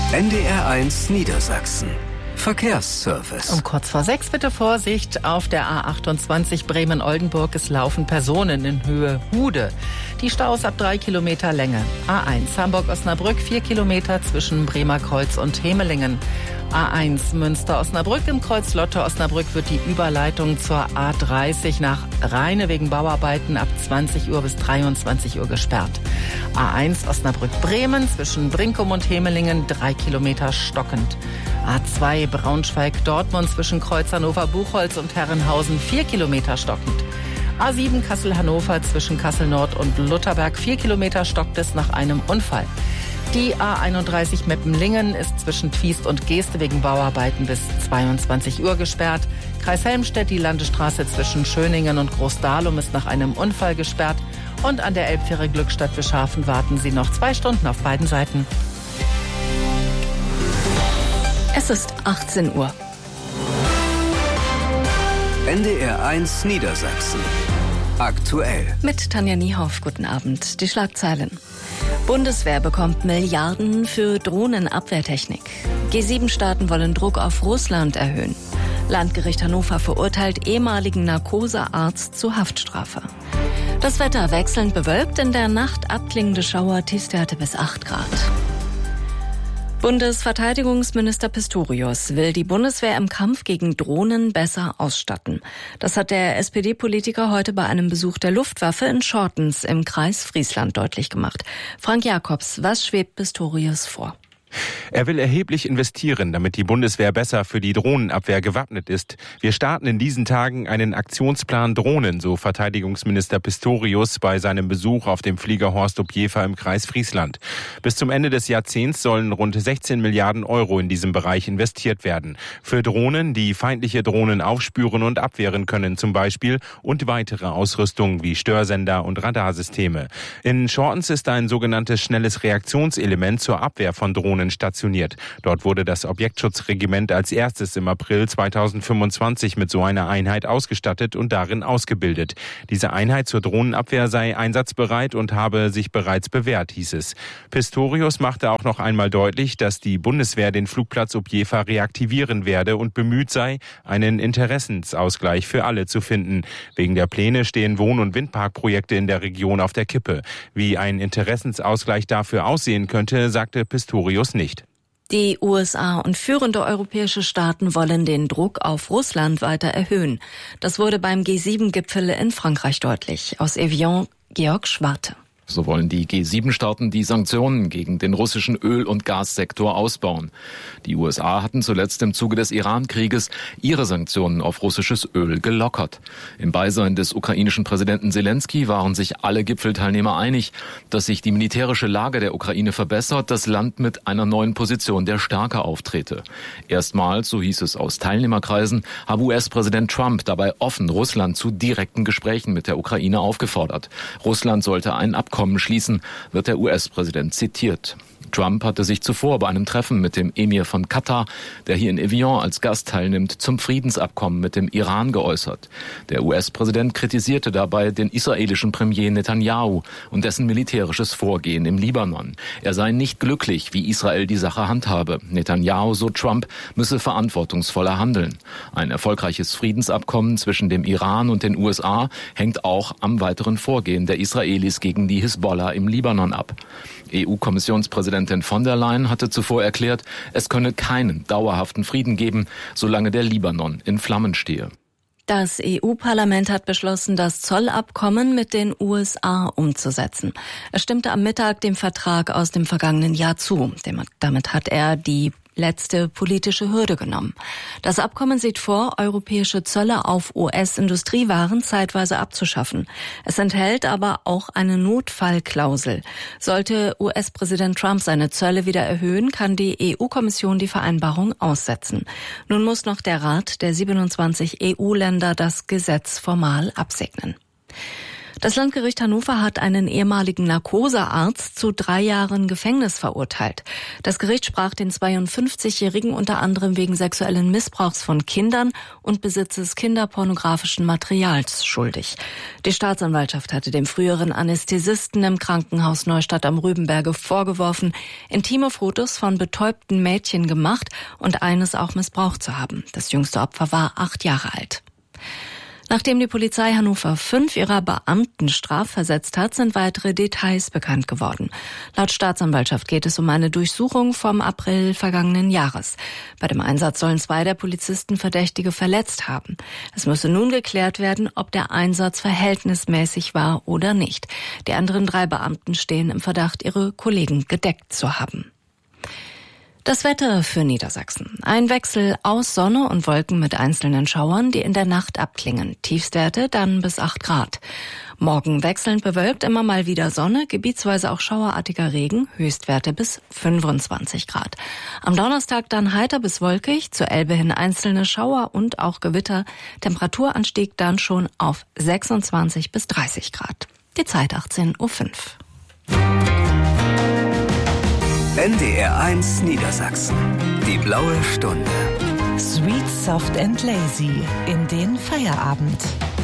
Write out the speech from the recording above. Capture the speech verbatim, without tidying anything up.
N D R eins Niedersachsen. Verkehrsservice. Um kurz vor sechs bitte Vorsicht auf der A achtundzwanzig Bremen-Oldenburg. Es laufen Personen in Höhe Hude. Die Staus ab drei Kilometer Länge. A eins Hamburg-Osnabrück, vier Kilometer zwischen Bremerkreuz und Hemelingen. A eins Münster-Osnabrück im Kreuz Lotte-Osnabrück wird die Überleitung zur A dreißig nach Rheine wegen Bauarbeiten ab zwanzig Uhr bis dreiundzwanzig Uhr gesperrt. A eins Osnabrück-Bremen zwischen Brinkum und Hemelingen drei Kilometer stockend. A zwei Braunschweig-Dortmund zwischen Kreuz Hannover-Buchholz und Herrenhausen vier Kilometer stockend. A sieben Kassel-Hannover zwischen Kassel-Nord und Lutherberg vier Kilometer stockt es nach einem Unfall. Die A einunddreißig Meppenlingen ist zwischen Twiest und Geeste wegen Bauarbeiten bis zweiundzwanzig Uhr gesperrt. Kreis Helmstedt, die Landesstraße zwischen Schöningen und Großdahlum ist nach einem Unfall gesperrt. Und an der Elbfähre Glückstadt-Bischhafen warten Sie noch zwei Stunden auf beiden Seiten. Es ist achtzehn Uhr. N D R eins Niedersachsen. Aktuell. Mit Tanja Niehoff, guten Abend. Die Schlagzeilen. Bundeswehr bekommt Milliarden für Drohnenabwehrtechnik. G sieben Staaten wollen Druck auf Russland erhöhen. Landgericht Hannover verurteilt ehemaligen Narkosearzt zu Haftstrafe. Das Wetter wechselnd bewölkt, in der Nacht abklingende Schauer, Tiefstwerte bis acht Grad. Bundesverteidigungsminister Pistorius will die Bundeswehr im Kampf gegen Drohnen besser ausstatten. Das hat der S P D-Politiker heute bei einem Besuch der Luftwaffe in Schortens im Kreis Friesland deutlich gemacht. Frank Jakobs, was schwebt Pistorius vor? Er will erheblich investieren, damit die Bundeswehr besser für die Drohnenabwehr gewappnet ist. Wir starten in diesen Tagen einen Aktionsplan Drohnen, so Verteidigungsminister Pistorius bei seinem Besuch auf dem Flieger Horst Opjefer im Kreis Friesland. Bis zum Ende des Jahrzehnts sollen rund sechzehn Milliarden Euro in diesem Bereich investiert werden. Für Drohnen, die feindliche Drohnen aufspüren und abwehren können zum Beispiel, und weitere Ausrüstung wie Störsender und Radarsysteme. In Schortens ist ein sogenanntes schnelles Reaktionselement zur Abwehr von Drohnen stationiert. Dort wurde das Objektschutzregiment als erstes im April zweitausendfünfundzwanzig mit so einer Einheit ausgestattet und darin ausgebildet. Diese Einheit zur Drohnenabwehr sei einsatzbereit und habe sich bereits bewährt, hieß es. Pistorius machte auch noch einmal deutlich, dass die Bundeswehr den Flugplatz Opjefer reaktivieren werde und bemüht sei, einen Interessensausgleich für alle zu finden. Wegen der Pläne stehen Wohn- und Windparkprojekte in der Region auf der Kippe. Wie ein Interessensausgleich dafür aussehen könnte, sagte Pistorius nicht. Die U S A und führende europäische Staaten wollen den Druck auf Russland weiter erhöhen. Das wurde beim G sieben Gipfel in Frankreich deutlich. Aus Evian, Georg Schwarte. So wollen die G sieben Staaten die Sanktionen gegen den russischen Öl- und Gassektor ausbauen. Die U S A hatten zuletzt im Zuge des Iran-Krieges ihre Sanktionen auf russisches Öl gelockert. Im Beisein des ukrainischen Präsidenten Zelensky waren sich alle Gipfelteilnehmer einig, dass sich die militärische Lage der Ukraine verbessert, das Land mit einer neuen Position der Stärke auftrete. Erstmals, so hieß es aus Teilnehmerkreisen, habe U S-Präsident Trump dabei offen Russland zu direkten Gesprächen mit der Ukraine aufgefordert. Russland sollte ein Abkommen schließen, wird der U S-Präsident zitiert. Trump hatte sich zuvor bei einem Treffen mit dem Emir von Katar, der hier in Evian als Gast teilnimmt, zum Friedensabkommen mit dem Iran geäußert. Der U S-Präsident kritisierte dabei den israelischen Premier Netanyahu und dessen militärisches Vorgehen im Libanon. Er sei nicht glücklich, wie Israel die Sache handhabe. Netanyahu, so Trump, müsse verantwortungsvoller handeln. Ein erfolgreiches Friedensabkommen zwischen dem Iran und den U S A hängt auch am weiteren Vorgehen der Israelis gegen die Hisbollah im Libanon ab. E U-Kommissionspräsidentin von der Leyen hatte zuvor erklärt, es könne keinen dauerhaften Frieden geben, solange der Libanon in Flammen stehe. Das E U-Parlament hat beschlossen, das Zollabkommen mit den U S A umzusetzen. Es stimmte am Mittag dem Vertrag aus dem vergangenen Jahr zu. Damit hat er die letzte politische Hürde genommen. Das Abkommen sieht vor, europäische Zölle auf U S-Industriewaren zeitweise abzuschaffen. Es enthält aber auch eine Notfallklausel. Sollte U S-Präsident Trump seine Zölle wieder erhöhen, kann die E U-Kommission die Vereinbarung aussetzen. Nun muss noch der Rat der siebenundzwanzig E U-Länder das Gesetz formal absegnen. Das Landgericht Hannover hat einen ehemaligen Narkosearzt zu drei Jahren Gefängnis verurteilt. Das Gericht sprach den zweiundfünfzigjährigen unter anderem wegen sexuellen Missbrauchs von Kindern und Besitzes kinderpornografischen Materials schuldig. Die Staatsanwaltschaft hatte dem früheren Anästhesisten im Krankenhaus Neustadt am Rübenberge vorgeworfen, intime Fotos von betäubten Mädchen gemacht und eines auch missbraucht zu haben. Das jüngste Opfer war acht Jahre alt. Nachdem die Polizei Hannover fünf ihrer Beamten strafversetzt hat, sind weitere Details bekannt geworden. Laut Staatsanwaltschaft geht es um eine Durchsuchung vom April vergangenen Jahres. Bei dem Einsatz sollen zwei der Polizisten Verdächtige verletzt haben. Es müsse nun geklärt werden, ob der Einsatz verhältnismäßig war oder nicht. Die anderen drei Beamten stehen im Verdacht, ihre Kollegen gedeckt zu haben. Das Wetter für Niedersachsen. Ein Wechsel aus Sonne und Wolken mit einzelnen Schauern, die in der Nacht abklingen. Tiefstwerte dann bis acht Grad. Morgen wechselnd bewölkt, immer mal wieder Sonne, gebietsweise auch schauerartiger Regen, Höchstwerte bis fünfundzwanzig Grad. Am Donnerstag dann heiter bis wolkig, zur Elbe hin einzelne Schauer und auch Gewitter. Temperaturanstieg dann schon auf sechsundzwanzig bis dreißig Grad. Die Zeit achtzehn Uhr fünf. N D R eins Niedersachsen. Die blaue Stunde. Sweet, soft and lazy in den Feierabend.